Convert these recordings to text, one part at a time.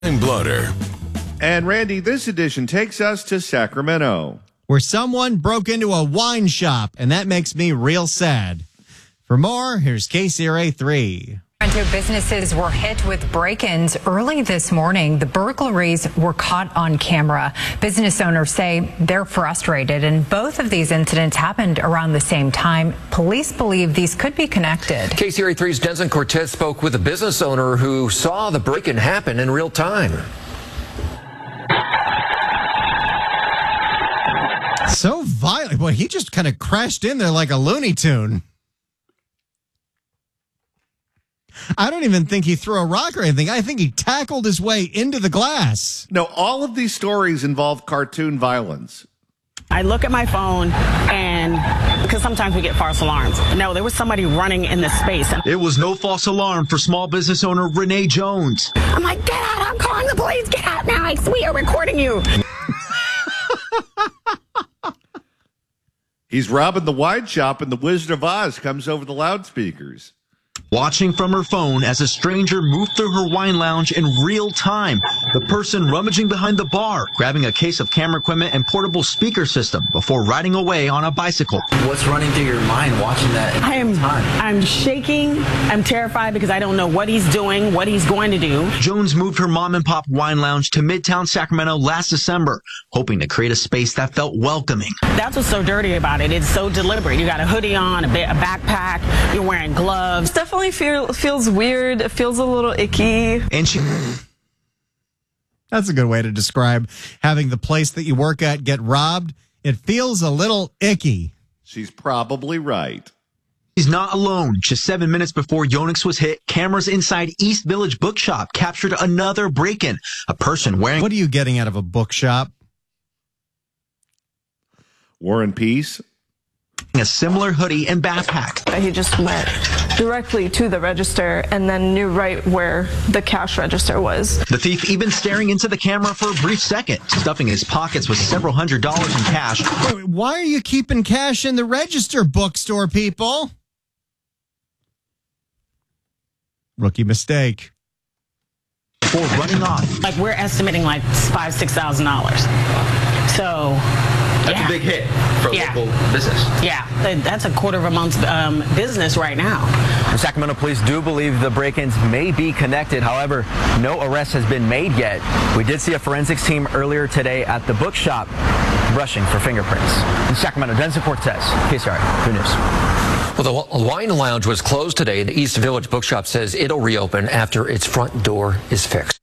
Blotter. And Randy, this edition takes us to Sacramento, where someone broke into a wine shop, and that makes me real sad. For more, here's KCRA 3. Sacramento businesses were hit with break-ins early this morning. The burglaries were caught on camera. Business owners say they're frustrated, and both of these incidents happened around the same time. Police believe these could be connected. KCRA 3's Denson Cortez spoke with a business owner who saw the break-in happen in real time. So violent. Boy, he just kind of crashed in there like a Looney Tune. I don't even think he threw a rock or anything. I think he tackled his way into the glass. No, all of these stories involve cartoon violence. I look at my phone, and because sometimes we get false alarms. No, there was somebody running in the space. It was no false alarm for small business owner Renee Jones. I'm like, get out, I'm calling the police, get out now, we are recording you. He's robbing the wine shop, and the Wizard of Oz comes over the loudspeakers. Watching from her phone as a stranger moved through her wine lounge in real time. The person rummaging behind the bar, grabbing a case of camera equipment and portable speaker system before riding away on a bicycle. What's running through your mind watching that? I'm shaking. I'm terrified because I don't know what he's doing, what he's going to do. Jones moved her mom and pop wine lounge to Midtown Sacramento last December, hoping to create a space that felt welcoming. That's what's so dirty about it. It's so deliberate. You got a hoodie on, a backpack, you're wearing gloves. Definitely feels weird. It feels a little icky. And That's a good way to describe having the place that you work at get robbed. It feels a little icky. She's probably right. He's not alone. Just 7 minutes before Yonex was hit, cameras inside East Village Bookshop captured another break-in. A person wearing... What are you getting out of a bookshop? War and Peace. A similar hoodie and backpack. He just went directly to the register and then knew right where the cash register was. The thief even staring into the camera for a brief second, stuffing his pockets with several $100s in cash. Wait, why are you keeping cash in the register, bookstore people? Rookie mistake. Before running off. Like, we're estimating like $5,000-$6,000. So... That's a big hit for a local business. Yeah, that's a quarter of a month's business right now. The Sacramento police do believe the break-ins may be connected. However, no arrest has been made yet. We did see a forensics team earlier today at the bookshop brushing for fingerprints. In Sacramento, Denson Cortez, KCRA 2 News. Well, the wine lounge was closed today. The East Village Bookshop says it'll reopen after its front door is fixed.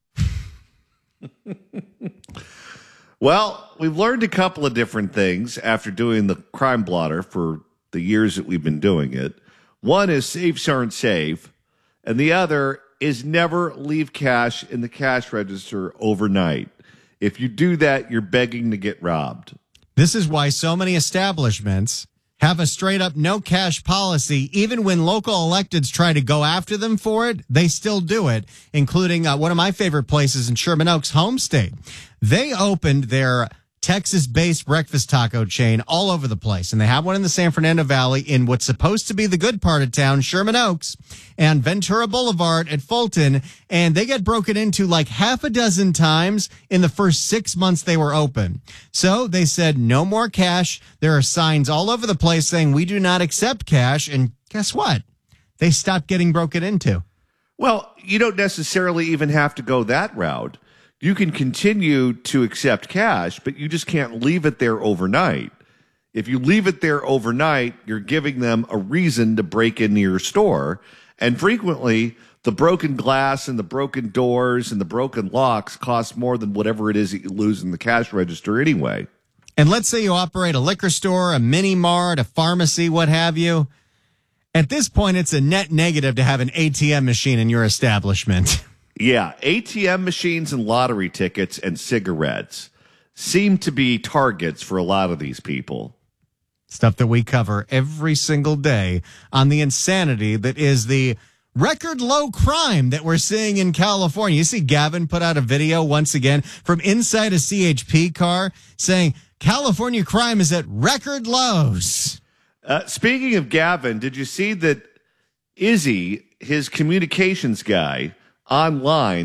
Well, we've learned a couple of different things after doing the Crime Blotter for the years that we've been doing it. One is safes aren't safe, and the other is never leave cash in the cash register overnight. If you do that, you're begging to get robbed. This is why so many establishments have a straight-up no-cash policy. Even when local electeds try to go after them for it, they still do it, including one of my favorite places in Sherman Oaks, Home State. They opened their Texas-based breakfast taco chain all over the place, and they have one in the San Fernando Valley in what's supposed to be the good part of town, Sherman Oaks, and Ventura Boulevard at Fulton, and they got broken into like half a dozen times in the first 6 months they were open. So they said no more cash. There are signs all over the place saying we do not accept cash, and guess what? They stopped getting broken into. Well, you don't necessarily even have to go that route. You can continue to accept cash, but you just can't leave it there overnight. If you leave it there overnight, you're giving them a reason to break into your store. And frequently, the broken glass and the broken doors and the broken locks cost more than whatever it is that you lose in the cash register anyway. And let's say you operate a liquor store, a mini mart, a pharmacy, what have you. At this point, it's a net negative to have an ATM machine in your establishment. Yeah, ATM machines and lottery tickets and cigarettes seem to be targets for a lot of these people. Stuff that we cover every single day on the insanity that is the record low crime that we're seeing in California. You see Gavin put out a video once again from inside a CHP car saying California crime is at record lows. Speaking of Gavin, did you see that Izzy, his communications guy, online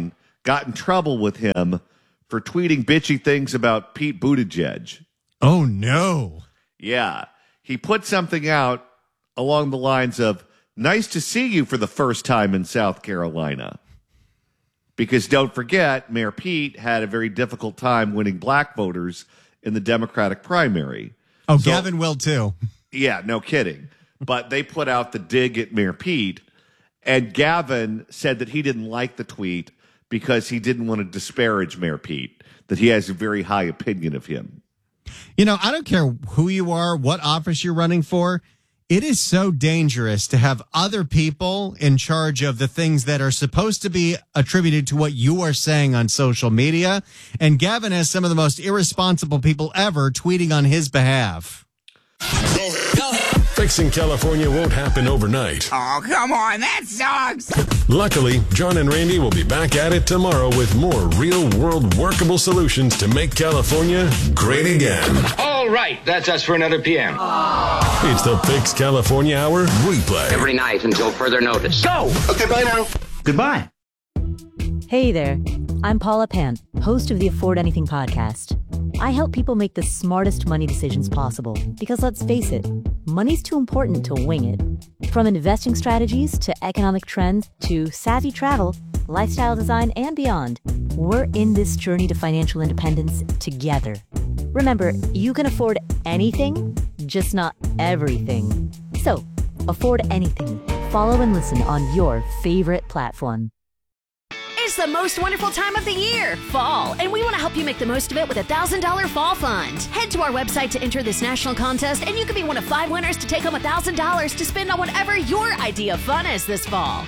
got in trouble with him for tweeting bitchy things about Pete Buttigieg. Oh, no. Yeah. He put something out along the lines of, nice to see you for the first time in South Carolina. Because don't forget, Mayor Pete had a very difficult time winning black voters in the Democratic primary. Oh, so, Gavin will too. Yeah, no kidding. But they put out the dig at Mayor Pete, and Gavin said that he didn't like the tweet because he didn't want to disparage Mayor Pete, that he has a very high opinion of him. You know, I don't care who you are, what office you're running for. It is so dangerous to have other people in charge of the things that are supposed to be attributed to what you are saying on social media. And Gavin has some of the most irresponsible people ever tweeting on his behalf. Fixing California won't happen overnight. Oh, come on, that sucks. Luckily, John and Randy will be back at it tomorrow with more real-world workable solutions to make California great again. All right, that's us for another PM. It's the Fix California Hour replay. Every night until further notice. Go! Okay, bye now. Goodbye. Hey there, I'm Paula Pant, host of the Afford Anything podcast. I help people make the smartest money decisions possible because, let's face it, money's too important to wing it. From investing strategies to economic trends to savvy travel, lifestyle design, and beyond, we're in this journey to financial independence together. Remember, you can afford anything, just not everything. So, afford anything. Follow and listen on your favorite platform. It's the most wonderful time of the year, fall, and we want to help you make the most of it with a $1,000 fall fund. Head to our website to enter this national contest, and you could be one of 5 winners to take home $1,000 to spend on whatever your idea of fun is this fall.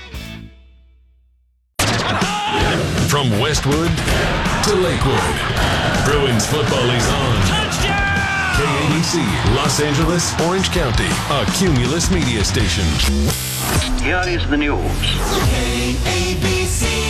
From Westwood to Lakewood, Bruins football is on. Touchdown! KABC, Los Angeles, Orange County, a Cumulus media station. Here is the news. KABC.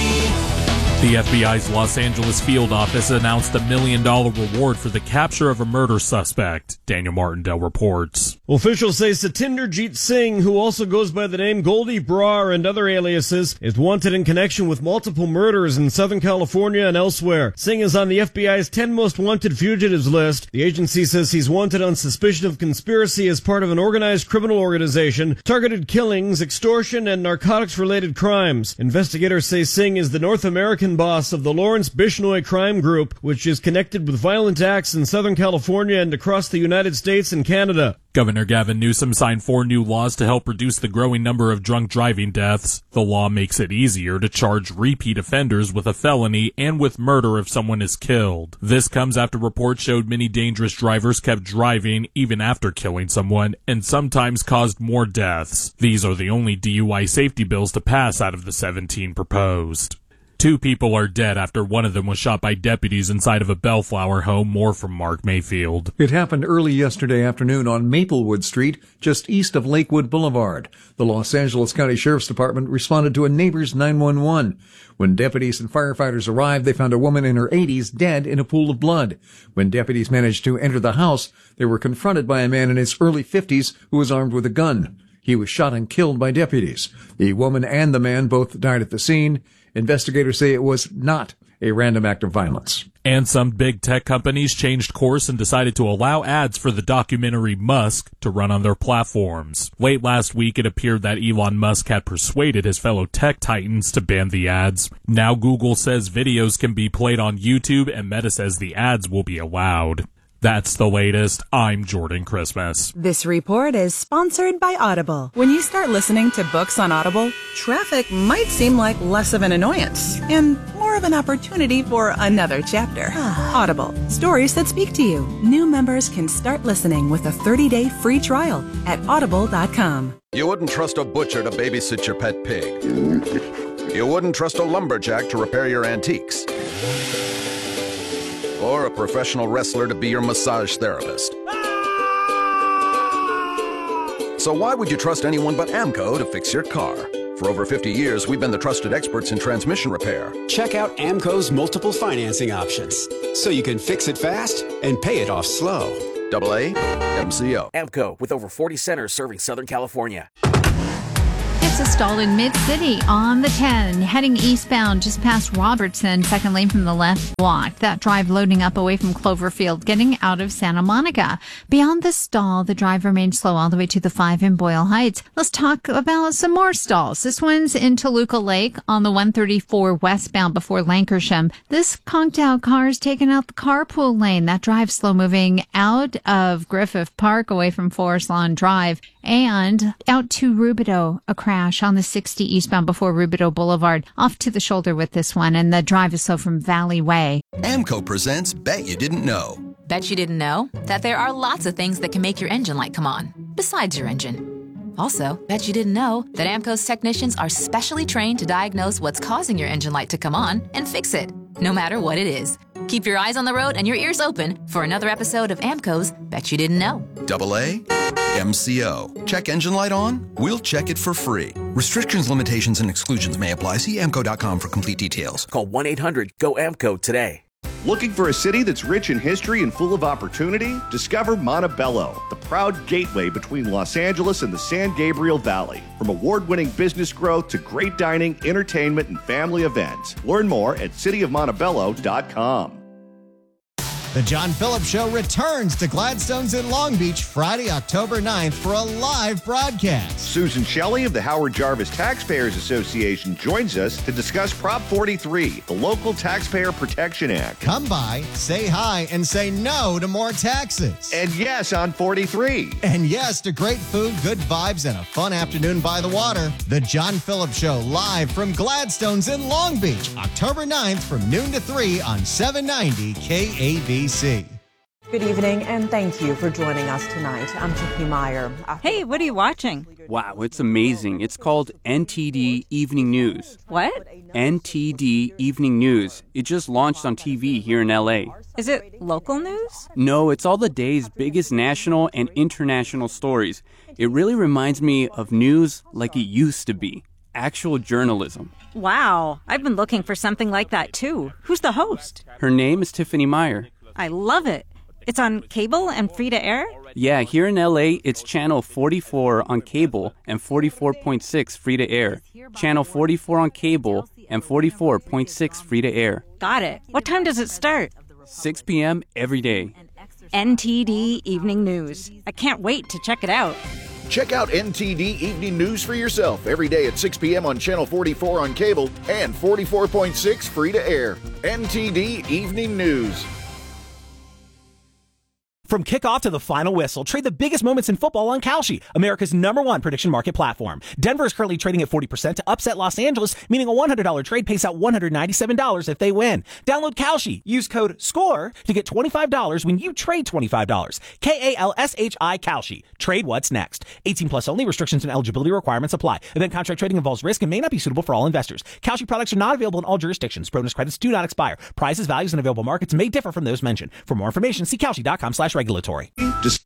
The FBI's Los Angeles field office announced $1 million reward for the capture of a murder suspect. Daniel Martindale reports. Officials say Satinderjeet Singh, who also goes by the name Goldie Brar and other aliases, is wanted in connection with multiple murders in Southern California and elsewhere. Singh is on the FBI's 10 most wanted fugitives list. The agency says he's wanted on suspicion of conspiracy as part of an organized criminal organization, targeted killings, extortion, and narcotics-related crimes. Investigators say Singh is the North American boss of the Lawrence Bishnoi crime group, which is connected with violent acts in Southern California and across the United States and Canada. Governor Gavin Newsom signed 4 new laws to help reduce the growing number of drunk driving deaths. The law makes it easier to charge repeat offenders with a felony and with murder if someone is killed. This comes after reports showed many dangerous drivers kept driving even after killing someone and sometimes caused more deaths. These are the only DUI safety bills to pass out of the 17 proposed. 2 people are dead after one of them was shot by deputies inside of a Bellflower home. More from Mark Mayfield. It happened early yesterday afternoon on Maplewood Street, just east of Lakewood Boulevard. The Los Angeles County Sheriff's Department responded to a neighbor's 911. When deputies and firefighters arrived, they found a woman in her 80s dead in a pool of blood. When deputies managed to enter the house, they were confronted by a man in his early 50s who was armed with a gun. He was shot and killed by deputies. The woman and the man both died at the scene. Investigators say it was not a random act of violence. And some big tech companies changed course and decided to allow ads for the documentary Musk to run on their platforms. Late last week, it appeared that Elon Musk had persuaded his fellow tech titans to ban the ads. Now Google says videos can be played on YouTube, and Meta says the ads will be allowed. That's the latest. I'm Jordan Christmas. This report is sponsored by Audible. When you start listening to books on Audible, traffic might seem like less of an annoyance and more of an opportunity for another chapter. Audible, stories that speak to you. New members can start listening with a 30-day free trial at audible.com. You wouldn't trust a butcher to babysit your pet pig. You wouldn't trust a lumberjack to repair your antiques. Or a professional wrestler to be your massage therapist. So why would you trust anyone but AMCO to fix your car? For over 50 years, we've been the trusted experts in transmission repair. Check out AMCO's multiple financing options, so you can fix it fast and pay it off slow. AA MCO. AMCO, with over 40 centers serving Southern California. It's a stall in Mid-City on the 10, heading eastbound just past Robertson, second lane from the left block. That drive loading up away from Cloverfield, getting out of Santa Monica. Beyond the stall, the drive remains slow all the way to the 5 in Boyle Heights. Let's talk about some more stalls. This one's in Toluca Lake on the 134 westbound before Lankershim. This conked out car is taking out the carpool lane. That drive slow moving out of Griffith Park away from Forest Lawn Drive and out to Rubidoux, a crash on the 60 eastbound before Rubidoux Boulevard, off to the shoulder with this one, and the drive is slow from Valley Way. AMCO presents Bet You Didn't Know. Bet you didn't know that there are lots of things that can make your engine light come on, besides your engine. Also, bet you didn't know that AMCO's technicians are specially trained to diagnose what's causing your engine light to come on and fix it, no matter what it is. Keep your eyes on the road and your ears open for another episode of AMCO's Bet You Didn't Know. AA, MCO. Check engine light on? We'll check it for free. Restrictions, limitations, and exclusions may apply. See AMCO.com for complete details. Call 1-800-GO-AMCO today. Looking for a city that's rich in history and full of opportunity? Discover Montebello, the proud gateway between Los Angeles and the San Gabriel Valley. From award-winning business growth to great dining, entertainment, and family events. Learn more at cityofmontebello.com. The John Phillips Show returns to Gladstone's in Long Beach Friday, October 9th for a live broadcast. Susan Shelley of the Howard Jarvis Taxpayers Association joins us to discuss Prop 43, the Local Taxpayer Protection Act. Come by, say hi, and say no to more taxes. And yes on 43. And yes to great food, good vibes, and a fun afternoon by the water. The John Phillips Show live from Gladstone's in Long Beach, October 9th from noon to 3 on 790 KABC. Good evening, and thank you for joining us tonight. I'm Tiffany Meyer. Hey, what are you watching? Wow, it's amazing. It's called NTD Evening News. What? NTD Evening News. It just launched on TV here in LA. Is it local news? No, it's all the day's biggest national and international stories. It really reminds me of news like it used to be. Actual journalism. Wow, I've been looking for something like that too. Who's the host? Her name is Tiffany Meyer. I love it. It's on cable and free to air? Yeah, here in LA, it's channel 44 on cable and 44.6 free to air. Channel 44 on cable and 44.6 free to air. Got it. What time does it start? 6 p.m. every day. NTD Evening News. I can't wait to check it out. Check out NTD Evening News for yourself every day at 6 p.m. on Channel 44 on cable and 44.6 free to air. NTD Evening News. From kickoff to the final whistle, trade the biggest moments in football on Kalshi, America's #1 prediction market platform. Denver is currently trading at 40% to upset Los Angeles, meaning a $100 trade pays out $197 if they win. Download Kalshi. Use code SCORE to get $25 when you trade $25. KALSHI Kalshi. Trade what's next. 18 plus only. Restrictions and eligibility requirements apply. Event contract trading involves risk and may not be suitable for all investors. Kalshi products are not available in all jurisdictions. Bonus credits do not expire. Prices, values, and available markets may differ from those mentioned. For more information, see Kalshi.com/regulatory. Just